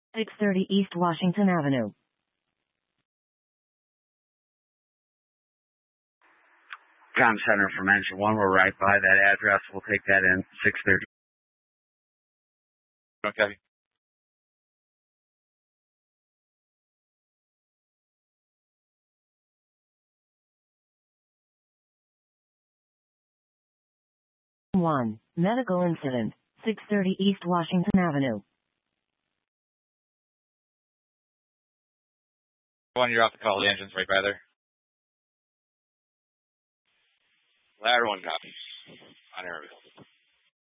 630 East Washington Avenue. Com Center from Engine 1. We're right by that address. We'll take that in 630. Okay. One medical incident. 630 East Washington Avenue. One, you're off the call. The engine's right by there. Ladder 1 copy. On air.